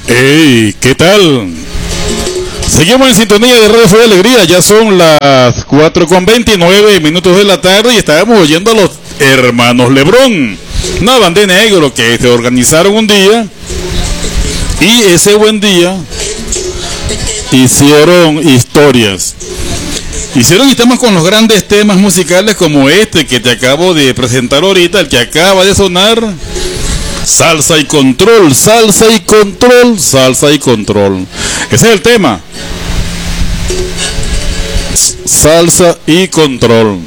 Hey, ¿qué tal? Seguimos en sintonía de Radio Fe de Alegría. Ya son las 4:29 de la tarde y estábamos oyendo a los hermanos Lebrón, una banda de negro que se organizaron un día y ese buen día hicieron historias. Hicieron temas con los grandes temas musicales como este que te acabo de presentar ahorita, el que acaba de sonar. Salsa y control, salsa y control, salsa y control. Ese es el tema. Salsa y control.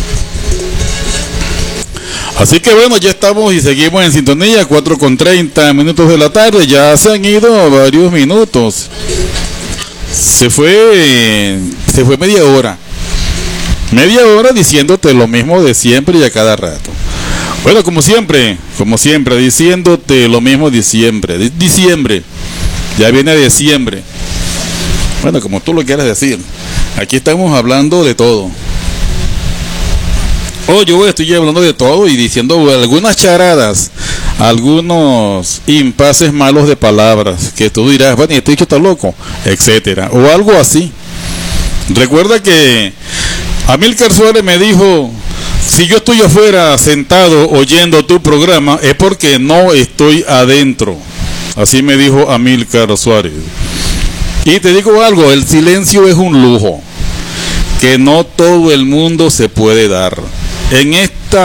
Así que bueno, ya estamos y seguimos en sintonía, 4:30 de la tarde. Ya se han ido varios minutos. Se fue media hora. Media hora diciéndote lo mismo de siempre y a cada rato. Bueno, como siempre, diciéndote lo mismo diciembre. Diciembre, ya viene diciembre. Bueno, como tú lo quieras decir. Aquí estamos hablando de todo. Yo estoy hablando de todo y diciendo algunas charadas, algunos impases malos de palabras, que tú dirás, bueno, este dicho está loco, etcétera, o algo así. Recuerda que Amílcar Suárez me dijo: si yo estoy afuera sentado oyendo tu programa es porque no estoy adentro. Así me dijo Amílcar Suárez. Y te digo algo, el silencio es un lujo que no todo el mundo se puede dar. En este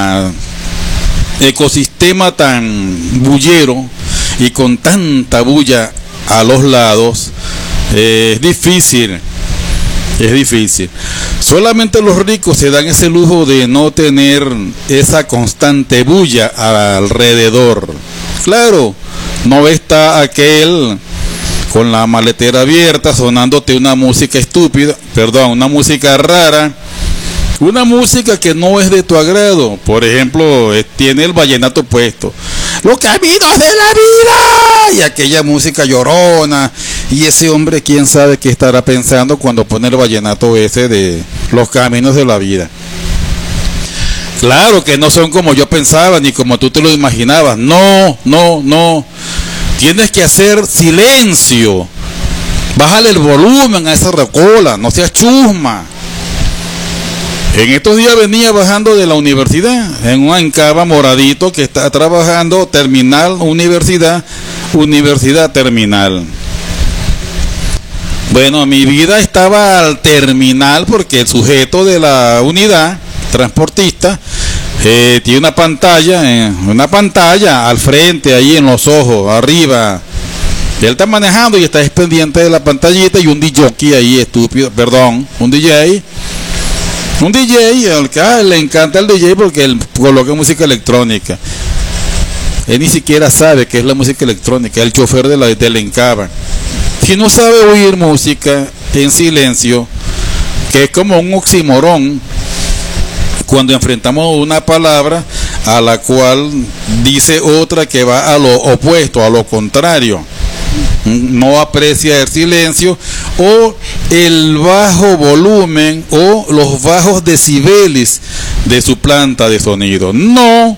ecosistema tan bullero y con tanta bulla a los lados, es difícil. Es difícil. Solamente los ricos se dan ese lujo de no tener esa constante bulla alrededor. Claro, no está aquel con la maletera abierta sonándote una música estúpida, una música rara, una música que no es de tu agrado. Por ejemplo, tiene el vallenato puesto, los caminos de la vida, y aquella música llorona. Y ese hombre, quién sabe qué estará pensando cuando pone el vallenato ese de los caminos de la vida. Claro que no son como yo pensaba, ni como tú te lo imaginabas. No. Tienes que hacer silencio. Bájale el volumen a esa rocola, no seas chusma. En estos días venía bajando de la universidad, en un encaba moradito que está trabajando, terminal, universidad terminal. Bueno, mi vida estaba al terminal porque el sujeto de la unidad transportista tiene una pantalla al frente, ahí en los ojos, arriba. Él está manejando y está pendiente de la pantallita y un DJ ahí estúpido, un DJ al que le encanta el DJ porque él coloca música electrónica. Él ni siquiera sabe qué es la música electrónica, el chofer del encaba. Si no sabe oír música en silencio, que es como un oxímoron, cuando enfrentamos una palabra a la cual dice otra que va a lo opuesto, a lo contrario, no aprecia el silencio o el bajo volumen o los bajos decibeles de su planta de sonido. No.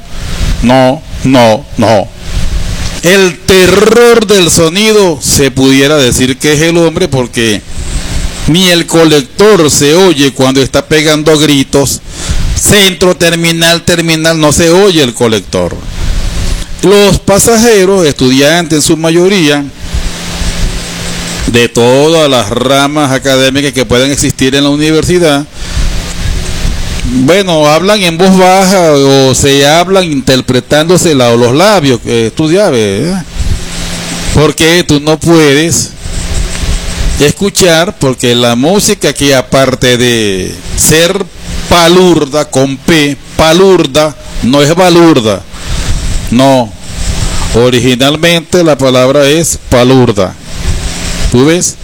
El terror del sonido se pudiera decir que es el hombre, porque ni el colector se oye cuando está pegando gritos. Centro, terminal, no se oye el colector. Los pasajeros, estudiantes en su mayoría, de todas las ramas académicas que puedan existir en la universidad, bueno, hablan en voz baja o se hablan interpretándose los labios, estudiar, ¿verdad? Porque tú no puedes escuchar, porque la música, que aparte de ser palurda con P, palurda, no es balurda, no, originalmente la palabra es palurda. ¿Tú ves?